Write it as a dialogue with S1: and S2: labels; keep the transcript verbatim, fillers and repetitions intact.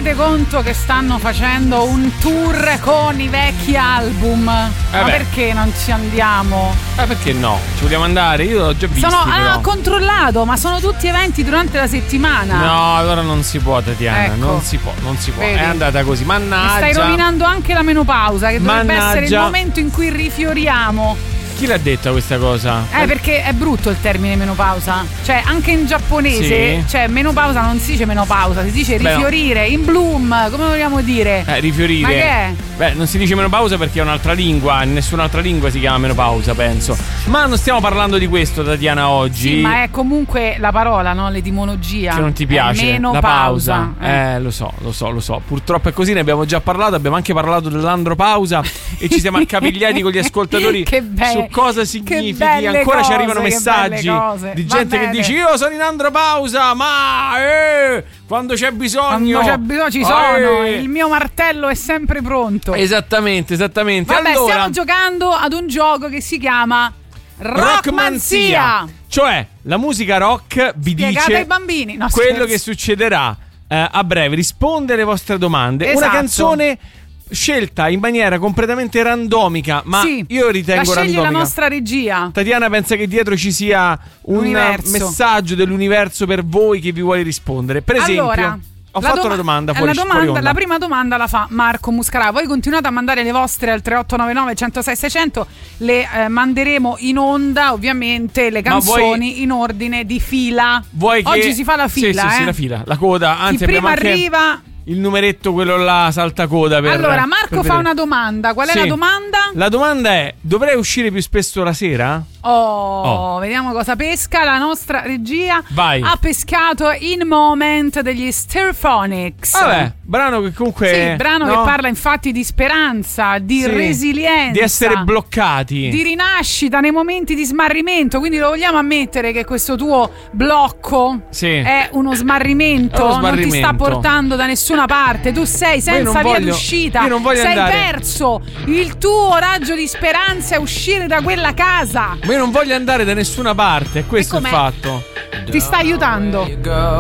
S1: rendete conto che stanno facendo un tour con i vecchi album?
S2: Eh
S1: Ma
S2: beh.
S1: perché non ci andiamo?
S2: Eh, perché no? Ci vogliamo andare? Io l'ho già visto.
S1: Sono,
S2: però.
S1: ah, controllato, ma sono tutti eventi durante la settimana.
S2: No, allora non si può, Tatiana.
S1: Ecco.
S2: Non si può, non si può.
S1: Vedi?
S2: È andata così.
S1: Mi
S2: Mannaggia.
S1: stai rovinando anche la menopausa, che dovrebbe
S2: Mannaggia.
S1: essere il momento in cui rifioriamo.
S2: Chi l'ha detta questa cosa?
S1: Eh, perché è brutto il termine menopausa. Cioè, anche in giapponese,
S2: Sì.
S1: cioè, menopausa non si dice menopausa, si dice
S2: Beh,
S1: rifiorire, in bloom, come vogliamo dire?
S2: Eh, rifiorire.
S1: Ma che è?
S2: Beh, non si dice menopausa perché è un'altra lingua, in nessun'altra lingua si chiama menopausa, penso. Ma non stiamo parlando di questo, Tatiana, oggi.
S1: Sì, ma è comunque la parola, no? L'etimologia.
S2: Che non ti piace
S1: È menopausa.
S2: la pausa.
S1: Eh.
S2: Eh, lo so, lo so, lo so. Purtroppo è così, ne abbiamo già parlato, abbiamo anche parlato dell'andropausa e ci siamo accapigliati con gli ascoltatori
S1: Che be-
S2: su cosa
S1: che
S2: significhi.
S1: belle
S2: Ancora
S1: cose,
S2: ci arrivano
S1: che
S2: messaggi
S1: belle cose.
S2: di
S1: Va
S2: gente che
S1: bene.
S2: dice io sono in andropausa, ma eh, quando c'è bisogno
S1: Quando c'è bisogno ci
S2: eh.
S1: sono. Il mio martello è sempre pronto.
S2: Esattamente, esattamente.
S1: Vabbè,
S2: allora,
S1: stiamo giocando ad un gioco che si chiama Rockmanzia.
S2: Cioè, la musica rock vi
S1: Spiegata
S2: dice
S1: ai bambini. No,
S2: quello
S1: scherzo.
S2: che succederà eh, a breve, risponde alle vostre domande. Una
S1: Esatto.
S2: canzone scelta in maniera completamente randomica, ma
S1: Sì,
S2: io ritengo
S1: la sceglie
S2: randomica.
S1: la nostra regia.
S2: Tatiana pensa che dietro ci sia un
S1: L'universo.
S2: messaggio dell'universo per voi che vi vuole rispondere. Per esempio,
S1: Allora,
S2: ho fatto
S1: doma-
S2: la domanda
S1: la,
S2: fuori,
S1: domanda,
S2: fuori onda.
S1: la prima domanda la fa Marco Muscarà. Voi continuate a mandare le vostre al tre otto nove nove uno zero sei sei zero zero. Le eh, manderemo in onda, ovviamente, le
S2: Ma
S1: canzoni
S2: vuoi-
S1: in ordine di fila.
S2: Vuoi che...
S1: Oggi si fa la fila,
S2: Sì, sì,
S1: eh.
S2: sì, la fila, la coda. Anzi,
S1: Chi prima
S2: abbiamo anche
S1: arriva.
S2: il numeretto, quello là, saltacoda per,
S1: Allora,
S2: per
S1: Marco fa
S2: vedere.
S1: una domanda. Qual è
S2: Sì.
S1: la domanda?
S2: La domanda è: dovrei uscire più spesso la sera?
S1: Oh,
S2: Oh.
S1: vediamo cosa pesca. La nostra regia
S2: Vai.
S1: ha pescato In Moment degli Stereophonics.
S2: Vabbè, brano che comunque
S1: Sì, brano
S2: no?
S1: che parla infatti di speranza, di
S2: Sì.
S1: resilienza,
S2: Di essere bloccati.
S1: di rinascita nei momenti di smarrimento. Quindi lo vogliamo ammettere che questo tuo blocco
S2: Sì.
S1: è uno smarrimento,
S2: È uno
S1: non ti sta
S2: smarrimento.
S1: portando da nessuna parte. Tu sei
S2: Ma io non
S1: senza via
S2: voglio-
S1: d'uscita,
S2: io non voglio
S1: sei
S2: andare.
S1: perso. Il tuo raggio di speranza è uscire da quella casa.
S2: Ma io non voglio andare da nessuna parte, è questo
S1: E
S2: il
S1: com'è?
S2: fatto.
S1: Ti sta aiutando.